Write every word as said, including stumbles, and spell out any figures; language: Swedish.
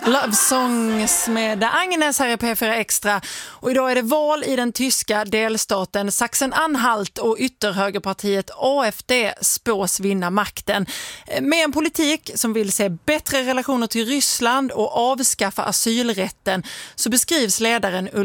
Love Songs med Agnes här i P fyra Extra. Och idag är det val i den tyska delstaten Sachsen-Anhalt och ytterhögerpartiet A F D spås vinna makten. Med en politik som vill se bättre relationer till Ryssland och avskaffa asylrätten så beskrivs ledaren